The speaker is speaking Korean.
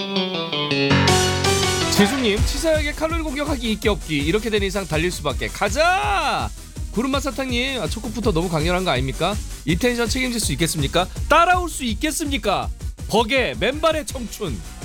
재수님, 치사하게 칼로리 공격하기 있기 없기 이렇게 된 이상 달릴 수밖에. 가자! 구름맛 사탕님, 초코부터 너무 강렬한 거 아닙니까? 이 텐션 책임질 수 있겠습니까? 따라올 수 있겠습니까? 버게 맨발의 청춘.